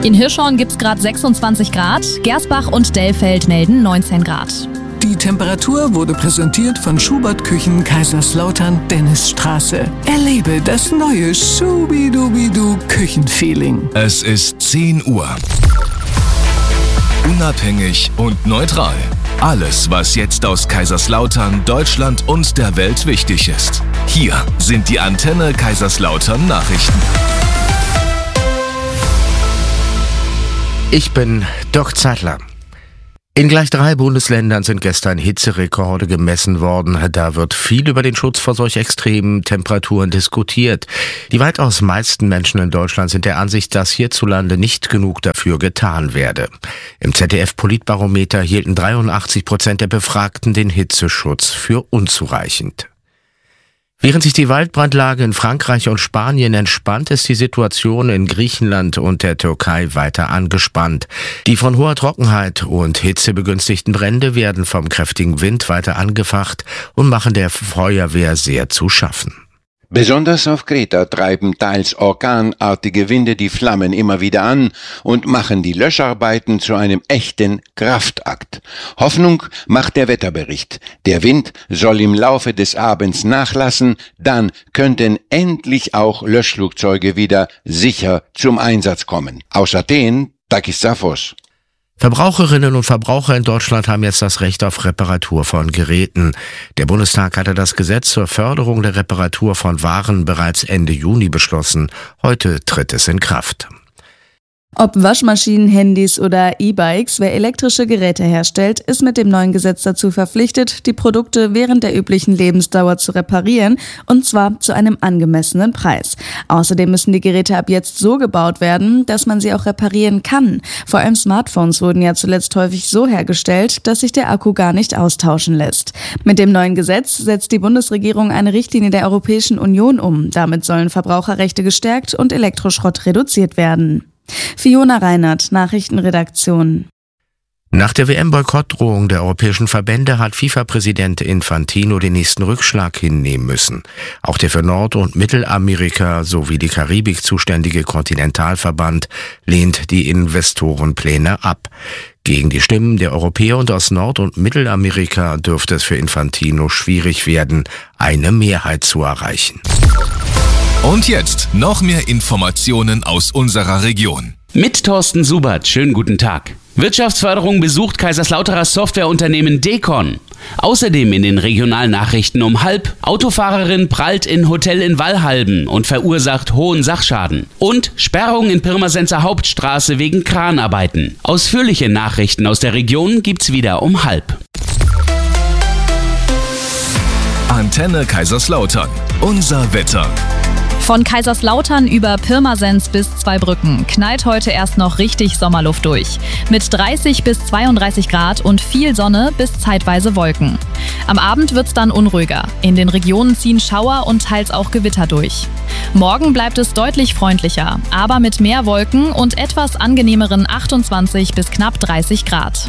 In Hirschhorn gibt's gerade 26 Grad, Gersbach und Dellfeld melden 19 Grad. Die Temperatur wurde präsentiert von Schubert Küchen Kaiserslautern Dennisstraße. Erlebe das neue Schubidubidu Küchenfeeling. Es ist 10 Uhr. Unabhängig und neutral. Alles, was jetzt aus Kaiserslautern, Deutschland und der Welt wichtig ist. Hier sind die Antenne Kaiserslautern Nachrichten. Ich bin Dirk Zeitler. In gleich 3 Bundesländern sind gestern Hitzerekorde gemessen worden. Da wird viel über den Schutz vor solch extremen Temperaturen diskutiert. Die weitaus meisten Menschen in Deutschland sind der Ansicht, dass hierzulande nicht genug dafür getan werde. Im ZDF-Politbarometer hielten 83% der Befragten den Hitzeschutz für unzureichend. Während sich die Waldbrandlage in Frankreich und Spanien entspannt, ist die Situation in Griechenland und der Türkei weiter angespannt. Die von hoher Trockenheit und Hitze begünstigten Brände werden vom kräftigen Wind weiter angefacht und machen der Feuerwehr sehr zu schaffen. Besonders auf Kreta treiben teils orkanartige Winde die Flammen immer wieder an und machen die Löscharbeiten zu einem echten Kraftakt. Hoffnung macht der Wetterbericht. Der Wind soll im Laufe des Abends nachlassen, dann könnten endlich auch Löschflugzeuge wieder sicher zum Einsatz kommen. Aus Athen, Takis Zaphos. Verbraucherinnen und Verbraucher in Deutschland haben jetzt das Recht auf Reparatur von Geräten. Der Bundestag hatte das Gesetz zur Förderung der Reparatur von Waren bereits Ende Juni beschlossen. Heute tritt es in Kraft. Ob Waschmaschinen, Handys oder E-Bikes, wer elektrische Geräte herstellt, ist mit dem neuen Gesetz dazu verpflichtet, die Produkte während der üblichen Lebensdauer zu reparieren, und zwar zu einem angemessenen Preis. Außerdem müssen die Geräte ab jetzt so gebaut werden, dass man sie auch reparieren kann. Vor allem Smartphones wurden ja zuletzt häufig so hergestellt, dass sich der Akku gar nicht austauschen lässt. Mit dem neuen Gesetz setzt die Bundesregierung eine Richtlinie der Europäischen Union um. Damit sollen Verbraucherrechte gestärkt und Elektroschrott reduziert werden. Fiona Reinert, Nachrichtenredaktion. Nach der WM-Boykottdrohung der europäischen Verbände hat FIFA-Präsident Infantino den nächsten Rückschlag hinnehmen müssen. Auch der für Nord- und Mittelamerika sowie die Karibik zuständige Kontinentalverband lehnt die Investorenpläne ab. Gegen die Stimmen der Europäer und aus Nord- und Mittelamerika dürfte es für Infantino schwierig werden, eine Mehrheit zu erreichen. Und jetzt noch mehr Informationen aus unserer Region. Mit Thorsten Subert, schönen guten Tag. Wirtschaftsförderung besucht Kaiserslauterer Softwareunternehmen Decon. Außerdem in den regionalen Nachrichten um 12:30: Autofahrerin prallt in Hotel in Wallhalben und verursacht hohen Sachschaden. Und Sperrung in Pirmasenser Hauptstraße wegen Kranarbeiten. Ausführliche Nachrichten aus der Region gibt's wieder um 12:30. Antenne Kaiserslautern. Unser Wetter. Von Kaiserslautern über Pirmasens bis Zweibrücken knallt heute erst noch richtig Sommerluft durch. Mit 30 bis 32 Grad und viel Sonne bis zeitweise Wolken. Am Abend wird's dann unruhiger. In den Regionen ziehen Schauer und teils auch Gewitter durch. Morgen bleibt es deutlich freundlicher, aber mit mehr Wolken und etwas angenehmeren 28 bis knapp 30 Grad.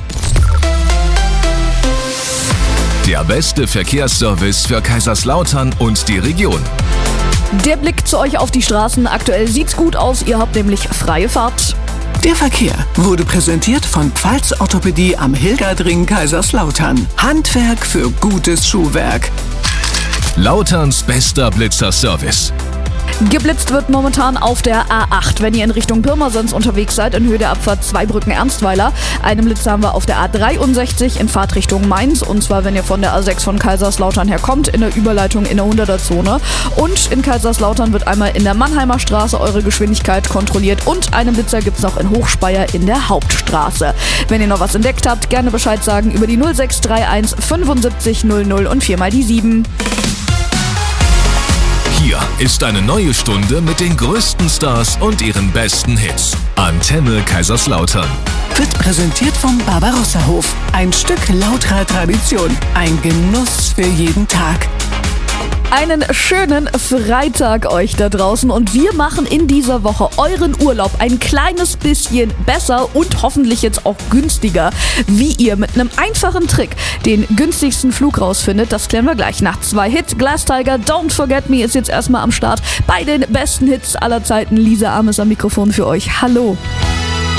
Der beste Verkehrsservice für Kaiserslautern und die Region. Der Blick zu euch auf die Straßen. Aktuell sieht's gut aus, ihr habt nämlich freie Fahrt. Der Verkehr wurde präsentiert von Pfalz Orthopädie am Hilgerdring Kaiserslautern. Handwerk für gutes Schuhwerk. Lauterns bester Blitzerservice. Geblitzt wird momentan auf der A8, wenn ihr in Richtung Pirmasens unterwegs seid, in Höhe der Abfahrt Zweibrücken-Ernstweiler. Einen Blitzer haben wir auf der A63 in Fahrtrichtung Mainz, und zwar wenn ihr von der A6 von Kaiserslautern herkommt, in der Überleitung in der 100er-Zone. Und in Kaiserslautern wird einmal in der Mannheimer Straße eure Geschwindigkeit kontrolliert, und einen Blitzer gibt's noch in Hochspeyer in der Hauptstraße. Wenn ihr noch was entdeckt habt, gerne Bescheid sagen über die 0631 75 00 und 4 mal die 7. Hier ist eine neue Stunde mit den größten Stars und ihren besten Hits. Antenne Kaiserslautern. Wird präsentiert vom Barbarossa-Hof. Ein Stück lauterer Tradition. Ein Genuss für jeden Tag. Einen schönen Freitag euch da draußen, und wir machen in dieser Woche euren Urlaub ein kleines bisschen besser und hoffentlich jetzt auch günstiger. Wie ihr mit einem einfachen Trick den günstigsten Flug rausfindet, das klären wir gleich. Nach 2 Hits, Glass Tiger, Don't Forget Me ist jetzt erstmal am Start bei den besten Hits aller Zeiten. Lisa Armes am Mikrofon für euch. Hallo.